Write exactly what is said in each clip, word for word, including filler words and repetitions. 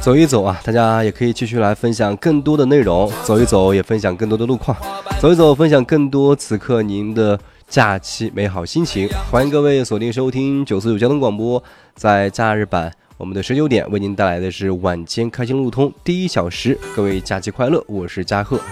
走一走啊，大家也可以继续来分享更多的内容，走一走也分享更多的路况，走一走分享更多此刻您的假期美好心情。欢迎各位锁定收听九四九交通广播，在假日版我们的十九点为您带来的是晚间开心路通第一小时，各位假期快乐，我是嘉贺。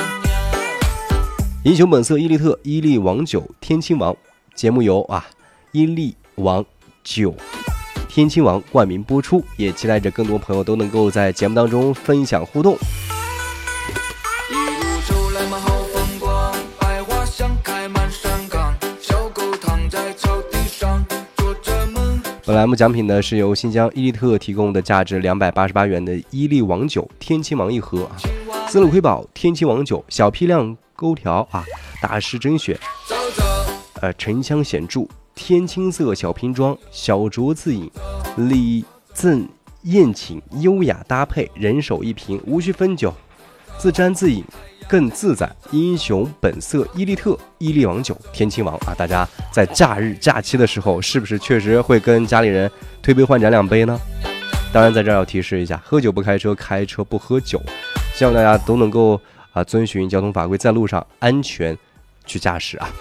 英雄本色伊利特伊利王酒天亲王节目由啊伊利王酒天亲王冠名播出，也期待着更多朋友都能够在节目当中分享互动。 一路走来满好风光，百花香开满山岗，小狗躺在草地上做着梦。 本栏目奖品呢是由新疆伊利特提供的价值两百八十八元的伊利王酒天亲王一盒，丝路瑰宝天亲王酒小批量勾调啊，大师甄选，呃沉香显著天青色小瓶装，小酌自饮，礼赠宴请，优雅搭配，人手一瓶，无需分酒，自斟自饮更自在。英雄本色伊利特伊利王酒天亲王啊，大家在假日假期的时候，是不是确实会跟家里人推杯换盏两杯呢？当然，在这儿要提示一下，喝酒不开车，开车不喝酒，希望大家都能够啊遵循交通法规，在路上安全去驾驶啊。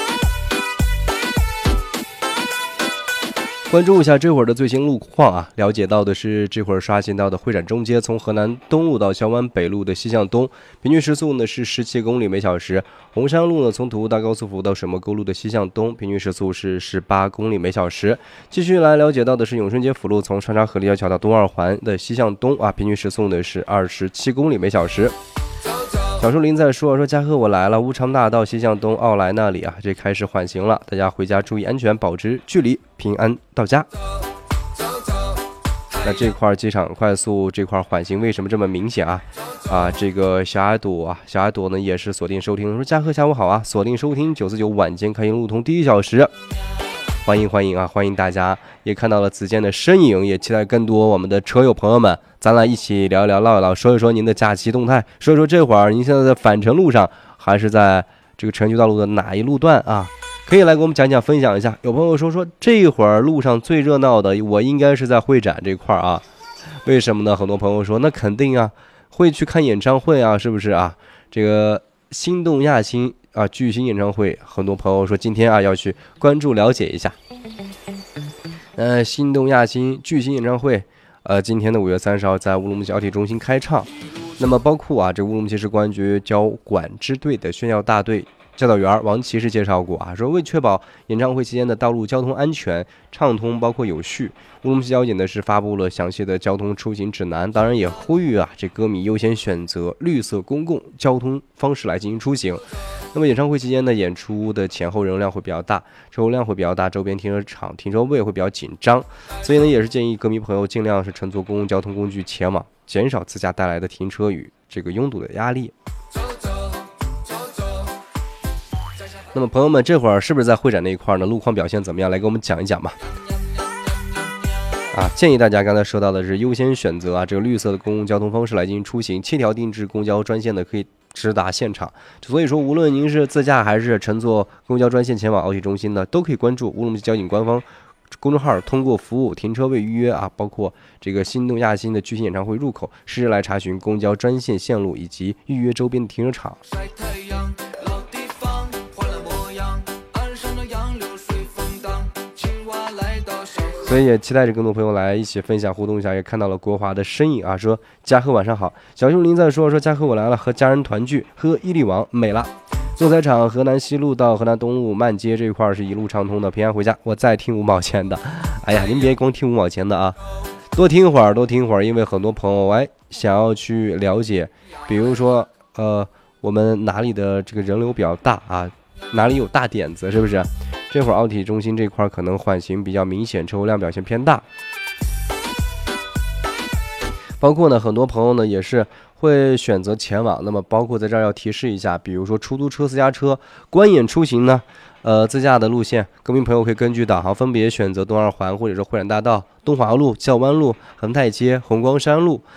关注一下这会儿的最新路况啊，了解到的是这会儿刷新到的会展中街，从河南东路到萧湾北路的西向东，平均时速呢是十七公里每小时；红山路呢从土路大高速服务到水墨沟路的西向东，平均时速是十八公里每小时。继续来了解到的是永顺街辅路从上沙河立交桥到东二环的西向东啊，平均时速呢是二十七公里每小时。小树林在说说嘉贺我来了，乌昌大道西向东奥莱那里啊，这开始缓行了，大家回家注意安全，保持距离，平安到家。那这块机场快速这块缓行为什么这么明显啊？啊，这个小阿朵啊，小阿朵呢也是锁定收听，说嘉贺下午好啊，锁定收听九四九晚间开心路通第一小时。欢迎欢迎啊！欢迎大家，也看到了子健的身影，也期待更多我们的车友朋友们，咱俩一起聊一聊、唠一唠，说一说您的假期动态，说一说这会儿您现在在返程路上，还是在这个城区道路的哪一路段啊？可以来给我们讲讲、分享一下。有朋友说说这会儿路上最热闹的，我应该是在会展这块啊？为什么呢？很多朋友说，那肯定啊，会去看演唱会啊，是不是啊？这个心动亚星啊，巨星演唱会，很多朋友说今天啊要去关注了解一下。呃，心动亚星巨星演唱会，呃，今天的五月三十号在乌鲁木齐奥体中心开唱。那么包括啊，这乌鲁木齐市公安局交管支队的炫耀大队教导员王骑士介绍过啊，说为确保演唱会期间的道路交通安全畅通，包括有序，乌鲁木齐交警呢是发布了详细的交通出行指南，当然也呼吁啊，这歌迷优先选择绿色公共交通方式来进行出行。那么演唱会期间呢，演出的前后人流量会比较大，车流量会比较大，周边停车场停车位会比较紧张，所以呢，也是建议歌迷朋友尽量是乘坐公共交通工具前往，减少自驾带来的停车与这个拥堵的压力。那么朋友们，这会儿是不是在会展那一块呢？路况表现怎么样？来给我们讲一讲吧。啊，建议大家刚才说到的是优先选择啊这个绿色的公共交通方式来进行出行，七条定制公交专线呢可以直达现场。所以说，无论您是自驾还是乘坐公交专线前往奥体中心呢，都可以关注乌鲁木齐交警官方公众号，通过服务停车位预约啊，包括这个心动亚星的巨星演唱会入口，实时来查询公交专线线路以及预约周边的停车场。所以也期待着更多朋友来一起分享互动一下，也看到了国华的身影啊，说嘉禾晚上好，小树林在说说嘉禾我来了，和家人团聚，喝伊利王美了。做彩场河南西路到河南东路慢街这一块是一路畅通的，平安回家。我再听五毛钱的，哎呀，您别光听五毛钱的啊，多听会儿，多听会儿，因为很多朋友哎想要去了解，比如说呃我们哪里的这个人流比较大啊，哪里有大点子，是不是？这会儿奥体中心这块可能缓行比较明显，车流量表现偏大。包括呢，很多朋友呢也是会选择前往。那么包括在这儿要提示一下，比如说出租车、私家车观演出行呢，呃，自驾的路线，各位朋友可以根据导航分别选择东二环或者是会展大道、东华路、教湾路、恒泰街、红光山路。